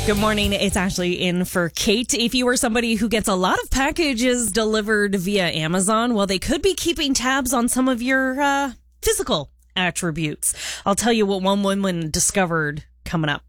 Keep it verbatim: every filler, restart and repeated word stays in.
Good morning. It's Ashley in for Kate. If you are somebody who gets a lot of packages delivered via Amazon, well, they could be keeping tabs on some of your uh, physical attributes. I'll tell you what one woman discovered coming up.